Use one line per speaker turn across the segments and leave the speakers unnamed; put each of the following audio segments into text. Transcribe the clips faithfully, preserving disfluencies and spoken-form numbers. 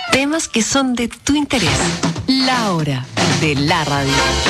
Temas que son de tu interés. La hora de la radio.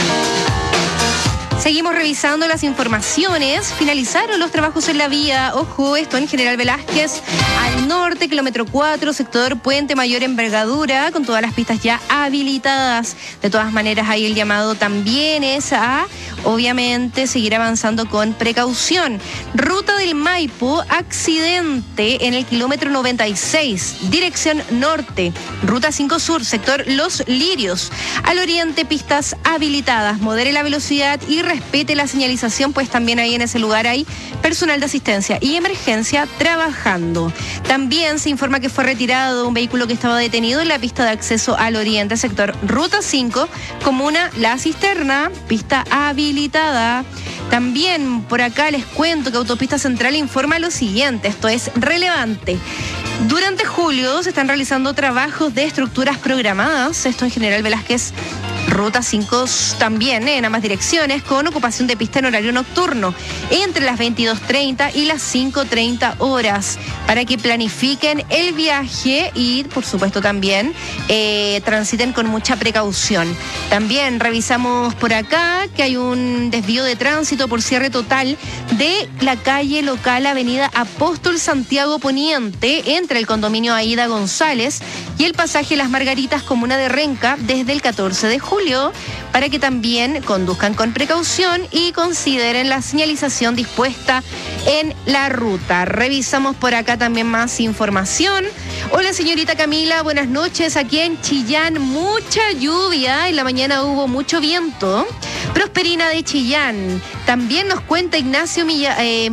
Seguimos revisando las informaciones. Finalizaron los trabajos en la vía. Ojo, esto en General Velázquez, al norte, kilómetro cuatro, sector Puente Mayor Envergadura, con todas las pistas ya habilitadas. De todas maneras, ahí el llamado también es a, obviamente, seguir avanzando con precaución. Ruta del Maipo, accidente en el kilómetro noventa y seis, dirección norte. Ruta cinco Sur, sector Los Lirios. Al oriente, pistas habilitadas. Modere la velocidad y respete la señalización, pues también ahí en ese lugar hay personal de asistencia y emergencia trabajando. También se informa que fue retirado un vehículo que estaba detenido en la pista de acceso al oriente, sector Ruta cinco, comuna La Cisterna, pista habilitada. También por acá les cuento que Autopista Central informa lo siguiente, esto es relevante. Durante julio se están realizando trabajos de estructuras programadas, esto en General Velázquez, Ruta cinco también, ¿eh? en ambas direcciones, con ocupación de pista en horario nocturno, entre las veintidós treinta y las cinco treinta horas, para que planifiquen el viaje y, por supuesto, también eh, transiten con mucha precaución. También revisamos por acá que hay un desvío de tránsito por cierre total de la calle local Avenida Apóstol Santiago Poniente, entre el condominio Aida González y el pasaje Las Margaritas, comuna de Renca, desde el catorce de julio, para que también conduzcan con precaución y consideren la señalización dispuesta en la ruta. Revisamos por acá también más información. Hola, señorita Camila, buenas noches. Aquí en Chillán, mucha lluvia, en la mañana hubo mucho viento. Prosperina de Chillán. También nos cuenta Ignacio Milla, eh,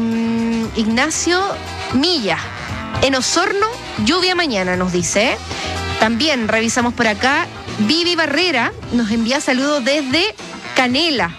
Ignacio Milla. En Osorno, lluvia mañana, nos dice. También revisamos por acá. Vivi Barrera nos envía saludos desde Canela.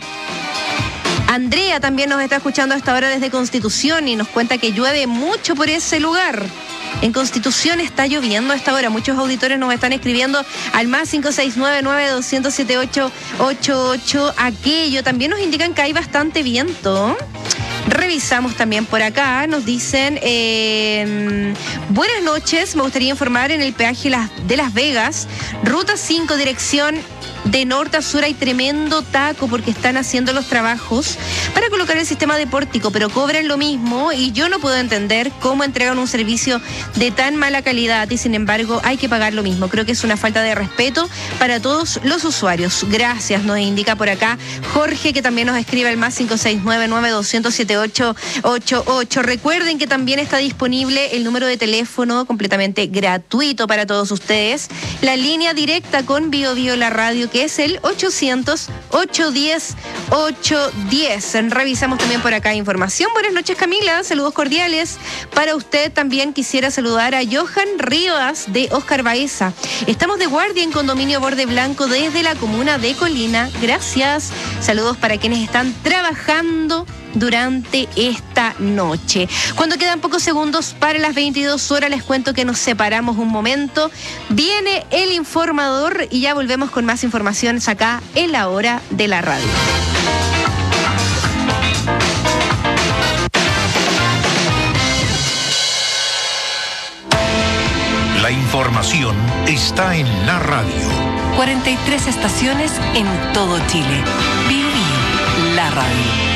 Andrea también nos está escuchando a esta hora desde Constitución y nos cuenta que llueve mucho por ese lugar. En Constitución está lloviendo a esta hora. Muchos auditores nos están escribiendo al más cinco seis nueve nueve dos cero siete ocho ocho ocho. Aquello. También nos indican que hay bastante viento. Revisamos también por acá, nos dicen, eh, buenas noches, me gustaría informar en el peaje de Las Vegas, ruta cinco, dirección de norte a sur, hay tremendo taco porque están haciendo los trabajos para colocar el sistema de pórtico, pero cobran lo mismo y yo no puedo entender cómo entregan un servicio de tan mala calidad y sin embargo hay que pagar lo mismo. Creo que es una falta de respeto para todos los usuarios. Gracias, nos indica por acá Jorge, que también nos escribe al más cinco seis nueve nueve dos cero siete ocho ocho ocho. Recuerden que también está disponible el número de teléfono completamente gratuito para todos ustedes, la línea directa con Bio Bio la radio, que es el ochocientos, ochocientos diez, ochocientos diez. Revisamos también por acá información. Buenas noches, Camila, saludos cordiales para usted. También quisiera saludar a Johan Rivas de Oscar Baeza. Estamos de guardia en Condominio Borde Blanco desde la comuna de Colina. Gracias. Saludos para quienes están trabajando durante esta noche. Cuando quedan pocos segundos para las veintidós horas, les cuento que nos separamos un momento. Viene el informador y ya volvemos con más informaciones acá en la hora de la radio.
La información está en la radio.
cuarenta y tres estaciones en todo Chile. Bio Bio, la radio.